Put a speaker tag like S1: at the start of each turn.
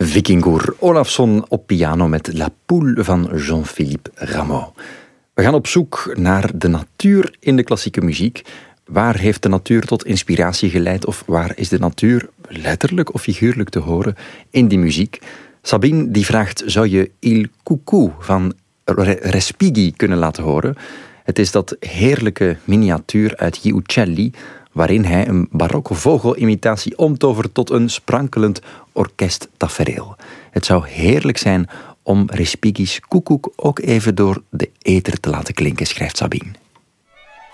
S1: Vikingur Olafsson op piano met La Poule van Jean-Philippe Rameau. We gaan op zoek naar de natuur in de klassieke muziek. Waar heeft de natuur tot inspiratie geleid of waar is de natuur letterlijk of figuurlijk te horen in die muziek? Sabine die vraagt, zou je Il Cucù van Respighi kunnen laten horen? Het is dat heerlijke miniatuur uit Gli Uccelli, waarin hij een barokke vogelimitatie omtovert tot een sprankelend orkesttafereel. Het zou heerlijk zijn om Respighi's Koekoek ook even door de ether te laten klinken, schrijft Sabine.